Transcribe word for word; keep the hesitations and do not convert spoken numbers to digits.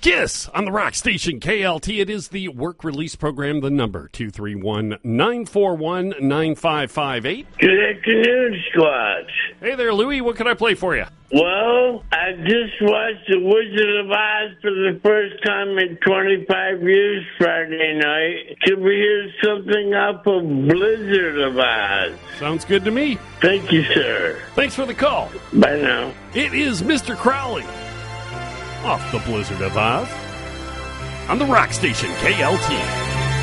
Kiss on the rock station K L T. It is the work release program. The number two three one, nine four one, nine five five eight. Good afternoon, Squad. Hey there, Louie. What can I play for you? Well, I just watched The Wizard of Oz for the first time in twenty-five years Friday night. Can we hear something off of Blizzard of Oz? Sounds good to me. Thank you, sir. Thanks for the call. Bye now. It is Mister Crowley off the Blizzard of Oz on the rock station K L T.